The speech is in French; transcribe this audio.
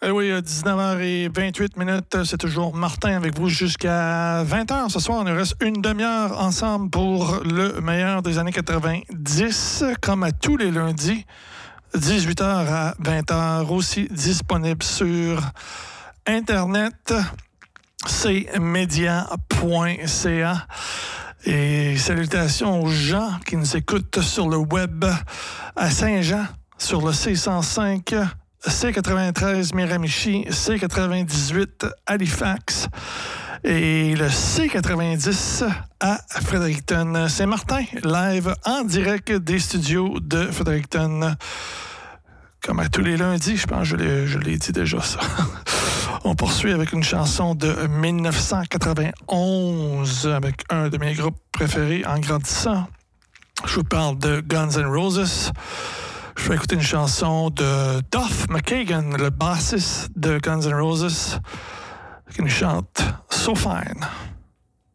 Eh oui, 19h28, c'est toujours Martin avec vous jusqu'à 20h. Ce soir, il nous reste une demi-heure ensemble pour le meilleur des années 90, comme à tous les lundis, 18h à 20h, aussi disponible sur Internet, cmedia.ca. Et salutations aux gens qui nous écoutent sur le web à Saint-Jean, sur le C105, C93 Miramichi, C98 Halifax et le C90 à Fredericton. C'est Martin, live en direct des studios de Fredericton. Comme à tous les lundis, je pense que je l'ai dit déjà ça. On poursuit avec une chanson de 1991 avec un de mes groupes préférés en grandissant. Je vous parle de Guns N' Roses. Je vais écouter une chanson de Duff McKagan, le bassiste de Guns N' Roses, qui nous chante So Fine.